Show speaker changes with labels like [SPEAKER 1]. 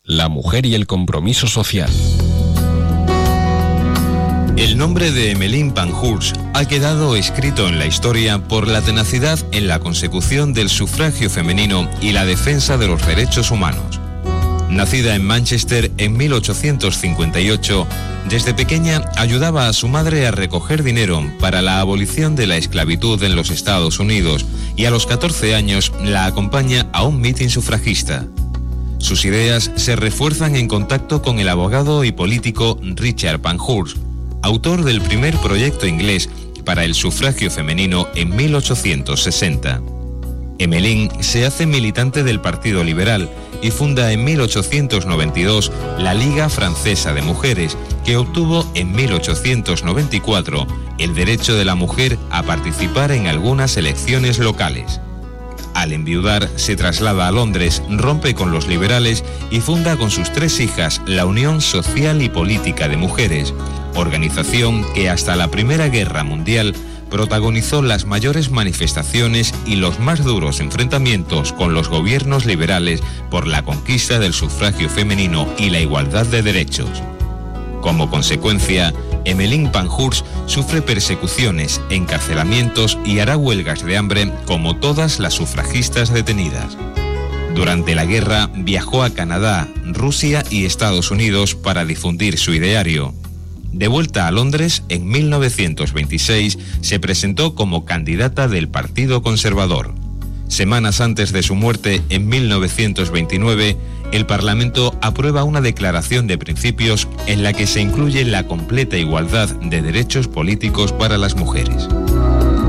[SPEAKER 1] La mujer y el compromiso social.
[SPEAKER 2] El nombre de Emmeline Pankhurst ha quedado escrito en la historia por la tenacidad en la consecución del sufragio femenino y la defensa de los derechos humanos. Nacida en Manchester en 1858, desde pequeña ayudaba a su madre a recoger dinero para la abolición de la esclavitud en los Estados Unidos y a los 14 años la acompaña a un mitin sufragista. Sus ideas se refuerzan en contacto con el abogado y político Richard Pankhurst, autor del primer proyecto inglés para el sufragio femenino en 1860. Emmeline se hace militante del Partido Liberal y funda en 1892 la Liga Francesa de Mujeres, que obtuvo en 1894 el derecho de la mujer a participar en algunas elecciones locales. Al enviudar, se traslada a Londres, rompe con los liberales y funda con sus 3 hijas la Unión Social y Política de Mujeres, organización que hasta la Primera Guerra Mundial protagonizó las mayores manifestaciones y los más duros enfrentamientos con los gobiernos liberales por la conquista del sufragio femenino y la igualdad de derechos. Como consecuencia, Emmeline Pankhurst sufre persecuciones, encarcelamientos y hará huelgas de hambre como todas las sufragistas detenidas. Durante la guerra viajó a Canadá, Rusia y Estados Unidos para difundir su ideario. De vuelta a Londres, en 1926 se presentó como candidata del Partido Conservador. Semanas antes de su muerte, en 1929, el Parlamento aprueba una declaración de principios en la que se incluye la completa igualdad de derechos políticos para las mujeres.